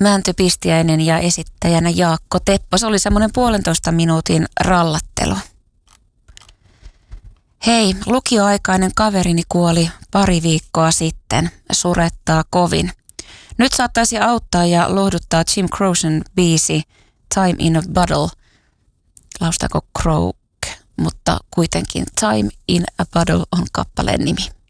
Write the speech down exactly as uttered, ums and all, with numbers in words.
Mänty Pistiäinen ja esittäjänä Jaakko Teppo. Se oli semmoinen puolentoista minuutin rallattelu. Hei, lukioaikainen kaverini kuoli pari viikkoa sitten. Surettaa kovin. Nyt saattaisi auttaa ja lohduttaa Jim Crowsen biisi Time in a Bottle. Laustako Croak, mutta kuitenkin Time in a Bottle on kappaleen nimi.